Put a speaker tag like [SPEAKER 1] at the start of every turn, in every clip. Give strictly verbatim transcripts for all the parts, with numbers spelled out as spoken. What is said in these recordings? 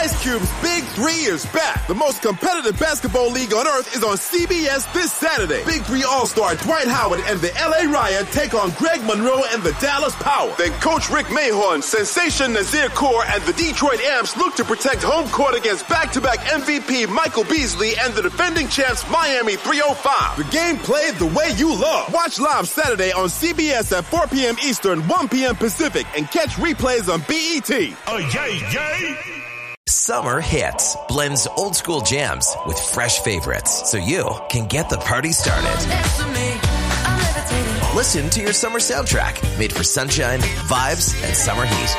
[SPEAKER 1] Ice Cube's Big Three is back. The most competitive basketball league on earth is on C B S this Saturday. Big Three All-Star Dwight Howard and the L A Riot take on Greg Monroe and the Dallas Power. Then Coach Rick Mahorn, Sensation Nazir Kaur, and the Detroit Amps look to protect home court against back-to-back M V P Michael Beasley and the defending champs Miami three oh five. The game played the way you love. Watch live Saturday on C B S at four p.m. Eastern, one p.m. Pacific, and catch replays on B E T.
[SPEAKER 2] Oh, yay, yay!
[SPEAKER 3] Summer Hits blends old school jams with fresh favorites so you can get the party started. Listen to your summer soundtrack made for sunshine, vibes, and summer heat.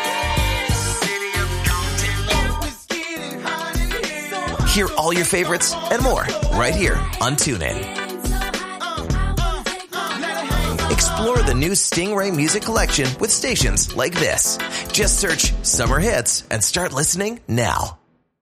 [SPEAKER 3] Hear all your favorites and more right here on TuneIn. Explore the new Stingray music collection with stations like this. Just search Summer Hits and start listening now.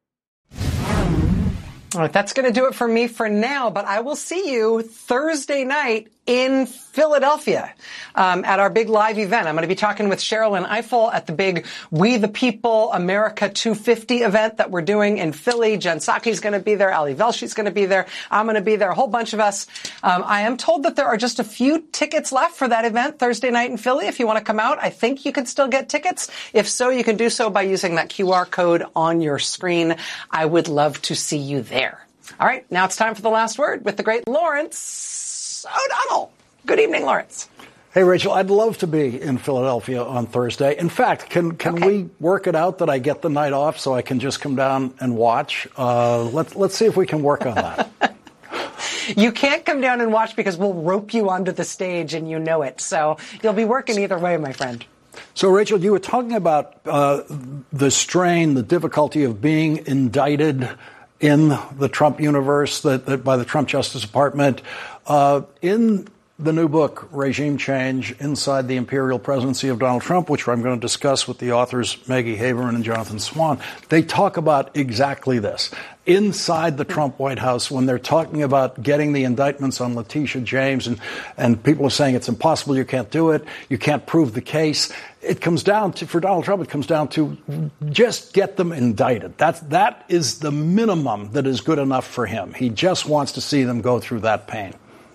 [SPEAKER 4] All right, that's going to do it for me for now, but I will see you Thursday night in Philadelphia um, at our big live event. I'm going to be talking with Sherilyn Ifill at the big We the People America two fifty event that we're doing in Philly. Jen Psaki's going to be there. Ali Velsh's going to be there. I'm going to be there. A whole bunch of us. Um, I am told that there are just a few tickets left for that event Thursday night in Philly. If you want to come out, I think you can still get tickets. If so, you can do so by using that Q R code on your screen. I would love to see you there. All right, now it's time for the last word with the great Lawrence O'Donnell. Good evening, Lawrence.
[SPEAKER 5] Hey, Rachel, I'd love to be in Philadelphia on Thursday. In fact, can can okay. we work it out that I get the night off so I can just come down and watch? Uh, let's let's see if we can work on that.
[SPEAKER 4] You can't come down and watch because we'll rope you onto the stage and you know it. So you'll be working either way, my friend.
[SPEAKER 5] So, Rachel, you were talking about uh, the strain, the difficulty of being indicted in the Trump universe that, that by the Trump Justice Department. Uh, in the new book, Regime Change, Inside the Imperial Presidency of Donald Trump, which I'm going to discuss with the authors Maggie Haberman and Jonathan Swan, they talk about exactly this. Inside the Trump White House, when they're talking about getting the indictments on Letitia James, and, and people are saying it's impossible, you can't do it, you can't prove the case, it comes down to, for Donald Trump, it comes down to just get them indicted. That's, that is the minimum that is good enough for him. He just wants to see them go through that pain.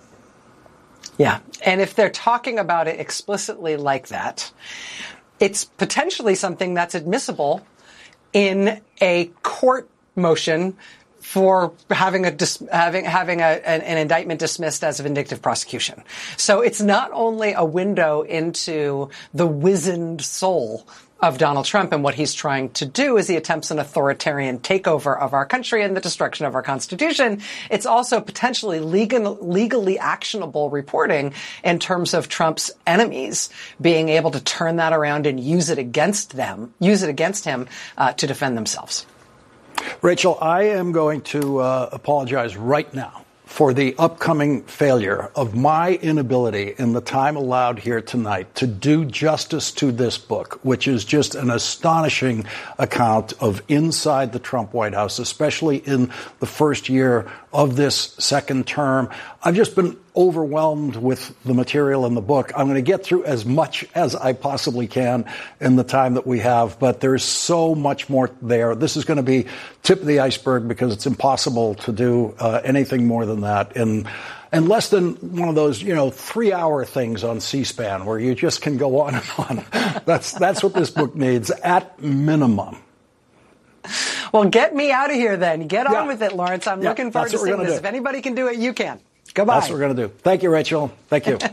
[SPEAKER 4] Yeah. And if they're talking about it explicitly like that, it's potentially something that's admissible in a court motion for having a dis- having having a, an, an indictment dismissed as a vindictive prosecution. So it's not only a window into the wizened soul of Donald Trump and what he's trying to do as he attempts an authoritarian takeover of our country and the destruction of our Constitution. It's also potentially legal, legally actionable reporting in terms of Trump's enemies being able to turn that around and use it against them, use it against him uh, to defend themselves.
[SPEAKER 5] Rachel, I am going to uh, apologize right now for the upcoming failure of my inability in the time allowed here tonight to do justice to this book, which is just an astonishing account of inside the Trump White House, especially in the first year of this second term. I've just been overwhelmed with the material in the book. I'm going to get through as much as I possibly can in the time that we have, but there's so much more there. This is going to be tip of the iceberg because it's impossible to do uh, anything more than that in, in less than one of those, you know, three-hour things on C-SPAN where you just can go on and on. That's, that's what this book needs at minimum.
[SPEAKER 4] Well, get me out of here then. Get on
[SPEAKER 5] yeah.
[SPEAKER 4] with it, Lawrence. I'm
[SPEAKER 5] yeah,
[SPEAKER 4] looking forward to seeing this. Do. If anybody can do it, you can. Goodbye.
[SPEAKER 5] That's what we're going to do. Thank you, Rachel. Thank you.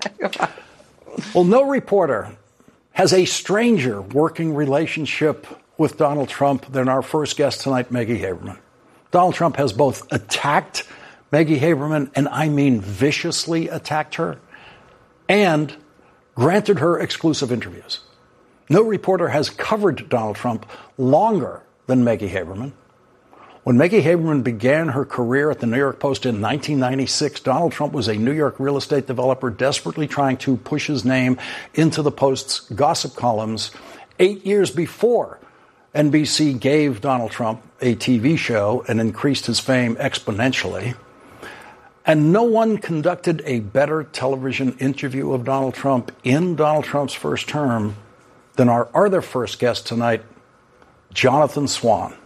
[SPEAKER 5] Well, no reporter has a stranger working relationship with Donald Trump than our first guest tonight, Maggie Haberman. Donald Trump has both attacked Maggie Haberman, and I mean viciously attacked her, and granted her exclusive interviews. No reporter has covered Donald Trump longer than Maggie Haberman. When Maggie Haberman began her career at the New York Post in nineteen ninety-six, Donald Trump was a New York real estate developer desperately trying to push his name into the Post's gossip columns. Eight years before N B C gave Donald Trump a T V show and increased his fame exponentially. And no one conducted a better television interview of Donald Trump in Donald Trump's first term than our other first guest tonight, Jonathan Swan.